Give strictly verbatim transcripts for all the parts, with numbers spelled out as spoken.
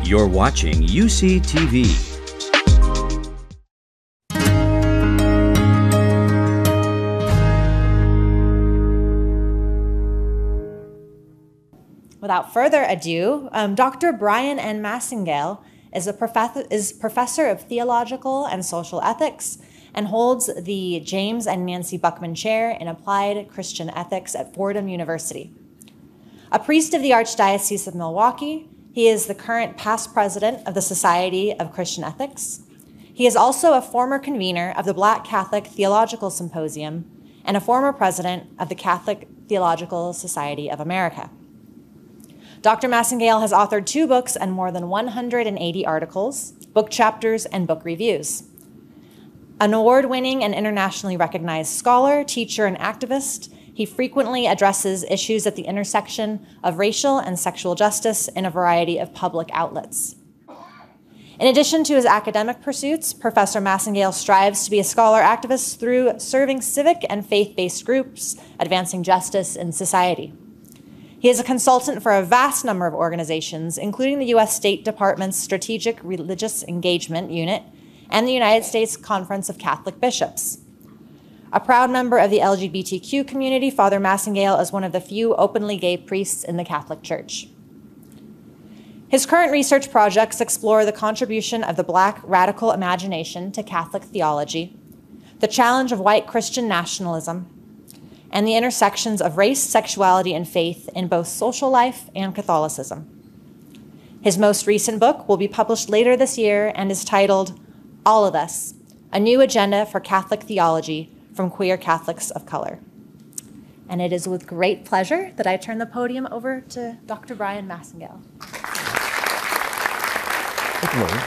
You're watching U C T V. Without further ado, um, Doctor Brian N. Massingale is, a prof is professor of theological and social ethics and holds the James and Nancy Buckman Chair in Applied Christian Ethics at Fordham University. A priest of the Archdiocese of Milwaukee, he is the current past president of the Society of Christian Ethics. He is also a former convener of the Black Catholic Theological Symposium and a former president of the Catholic Theological Society of America. Doctor Massingale has authored two books and more than one hundred eighty articles, book chapters, and book reviews. An award-winning and internationally recognized scholar, teacher, and activist, he frequently addresses issues at the intersection of racial and sexual justice in a variety of public outlets. In addition to his academic pursuits, Professor Massingale strives to be a scholar activist through serving civic and faith-based groups, advancing justice in society. He is a consultant for a vast number of organizations, including the U S State Department's Strategic Religious Engagement Unit and the United States Conference of Catholic Bishops. A proud member of the L G B T Q community, Father Massingale is one of the few openly gay priests in the Catholic Church. His current research projects explore the contribution of the Black radical imagination to Catholic theology, the challenge of white Christian nationalism, and the intersections of race, sexuality, and faith in both social life and Catholicism. His most recent book will be published later this year and is titled All of Us, A New Agenda for Catholic Theology from Queer Catholics of Color. And it is with great pleasure that I turn the podium over to Doctor Brian Massingale. Good morning.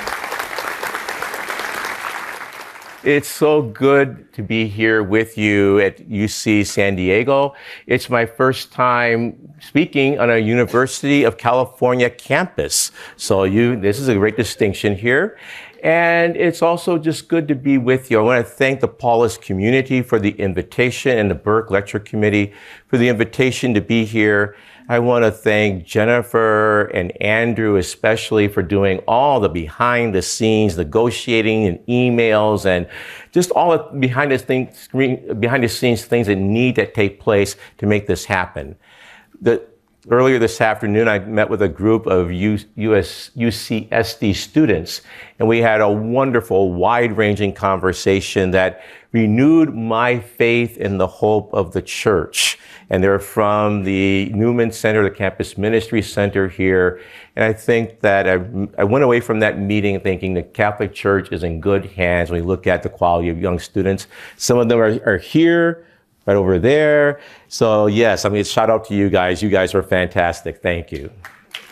It's so good to be here with you at U C San Diego. It's my first time speaking on a University of California campus. So you, this is a great distinction here. And it's also just good to be with you. I want to thank the Paulist community for the invitation and the Burke Lecture Committee for the invitation to be here. I want to thank Jennifer and Andrew especially for doing all the behind the scenes negotiating and emails and just all the behind the, thing, screen, behind the scenes things that need to take place to make this happen. The, Earlier this afternoon, I met with a group of U S, U C S D students, and we had a wonderful, wide-ranging conversation that renewed my faith in the hope of the church. And they're from the Newman Center, the Campus Ministry Center here. And I think that I, I went away from that meeting thinking the Catholic Church is in good hands when we look at the quality of young students. Some of them are, are here, right over there. So yes, I mean, shout out to you guys. You guys are fantastic. Thank you.